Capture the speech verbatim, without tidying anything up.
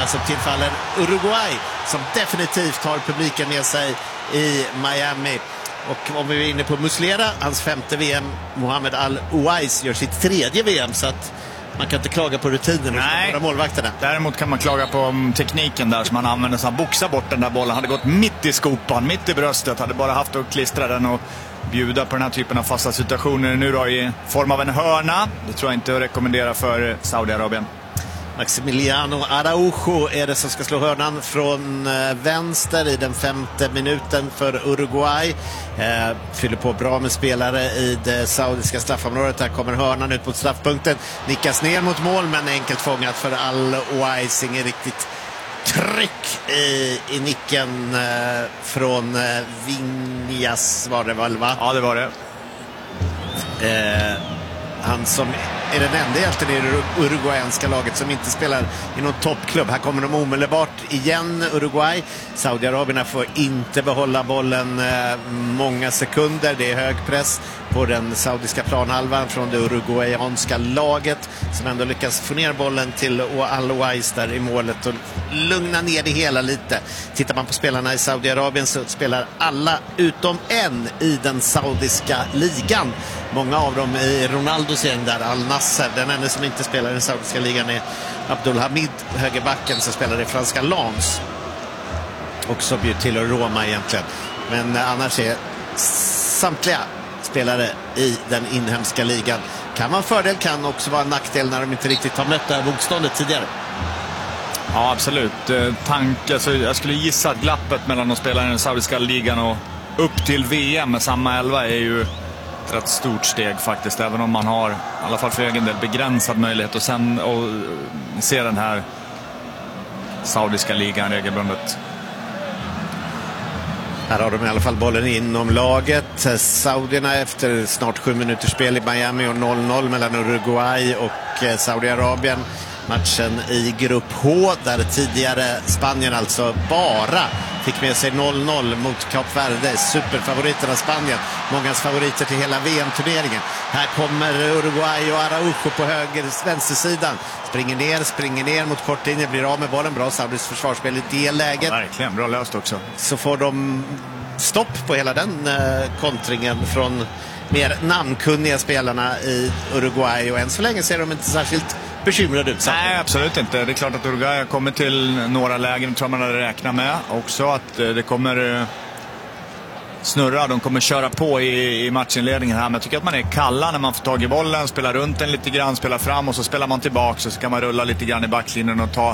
chans som tillfaller Uruguay, som definitivt har publiken med sig i Miami. Och om vi är inne på Muslera, hans femte V M, Mohamed Al-Ouais gör sitt tredje V M, så att man kan inte klaga på rutinen och målvakterna. Däremot kan man klaga på tekniken där som man använder, så han boxar bort den där bollen. Hade gått mitt i skopan, mitt i bröstet, hade bara haft att klistra den och bjuda på den här typen av fasta situationer. Nu då i form av en hörna. Det tror jag inte att rekommendera för Saudiarabien. Maximiliano Araujo är det som ska slå hörnan från vänster i den femte minuten för Uruguay. Eh, fyller på bra med spelare i det saudiska straffområdet. Här kommer hörnan ut mot straffpunkten. Nickas ner mot mål, men enkelt fångat för Al-Ouais. Inget riktigt tryck i, i nicken eh, från eh, Viñas var det väl, va? Ja, det var det. Eh, han som är den enda hjälten i det uruguayanska laget som inte spelar i någon toppklubb. Här kommer de omedelbart igen, Uruguay. Saudiarabierna får inte behålla bollen eh, många sekunder. Det är hög press på den saudiska planhalvan från det uruguayanska laget, som ändå lyckas få ner bollen till Al-Ouais där i målet och lugna ner det hela lite. Tittar man på spelarna i Saudiarabien så spelar alla utom en i den saudiska ligan. Många av dem i Ronaldos gäng där, Al-Nasser. Den enda som inte spelar i den saudiska ligan är Abdulhamid, högerbacken, som spelar i franska Lens. Och så blir till Roma egentligen. Men annars är samtliga spelare i den inhemska ligan. Kan vara en fördel, kan också vara en nackdel när de inte riktigt har mött det här motståndet tidigare. Ja, absolut. Tank, alltså, jag skulle gissa att glappet mellan de spelar i den saudiska ligan och upp till V M med samma elva är ju ett rätt stort steg faktiskt, även om man har i alla fall för egen del begränsad möjlighet och sen och se den här saudiska ligan regelbundet. Här har de i alla fall bollen inom laget. Saudierna efter snart sju minuters spel i Miami och noll noll mellan Uruguay och Saudiarabien. Matchen i grupp H, där tidigare Spanien alltså bara fick med sig noll noll mot Kap Verde, superfavoriterna Spanien, mångas favoriter till hela V M-turneringen. Här kommer Uruguay och Araujo på höger vänstersidan, springer ner, springer ner mot kortlinjen, blir av med bollen. Bra saudiskt försvarsspel i det läget. Verkligen, bra löst också. Så får de stopp på hela den eh, kontringen från mer namnkunniga spelarna i Uruguay, och än så länge ser de inte särskilt bekymrade ut. Nej, absolut inte. Det är klart att Uruguay har kommit till några lägen, tror man hade räknat med också, att det kommer snurra, de kommer köra på i, i matchinledningen här, men jag tycker att man är kalla när man får tag i bollen, spelar runt den lite grann, spelar fram och så spelar man tillbaka, så kan man rulla lite grann i backlinjen och ta